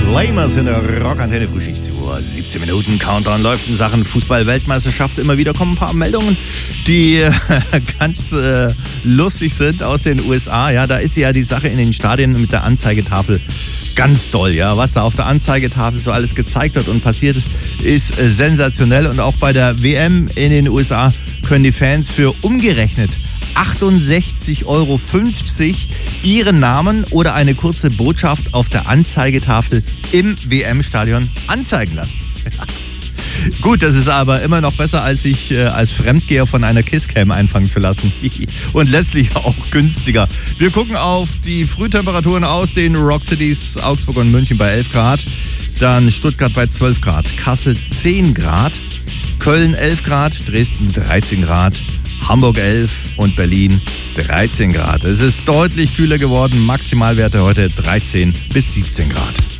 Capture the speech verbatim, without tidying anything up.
Flamers in der Rockantenne Frühschicht. siebzehn Minuten Countdown läuft in Sachen Fußball-Weltmeisterschaft. Immer wieder kommen ein paar Meldungen, die ganz äh, lustig sind aus den U S A. Ja, da ist ja die Sache in den Stadien mit der Anzeigetafel ganz toll. Ja, was da auf der Anzeigetafel so alles gezeigt hat und passiert ist äh, sensationell. Und auch bei der W M in den U S A können die Fans für umgerechnet achtundsechzig Euro fünfzig ihren Namen oder eine kurze Botschaft auf der Anzeigetafel im W M-Stadion anzeigen lassen. Gut, das ist aber immer noch besser, als sich äh, als Fremdgeher von einer Kisscam einfangen zu lassen. Und letztlich auch günstiger. Wir gucken auf die Frühtemperaturen aus den Rockcities Augsburg und München bei elf Grad. Dann Stuttgart bei zwölf Grad, Kassel zehn Grad, Köln elf Grad, Dresden dreizehn Grad, Hamburg elf und Berlin dreizehn Grad. Es ist deutlich kühler geworden. Maximalwerte heute dreizehn bis siebzehn Grad.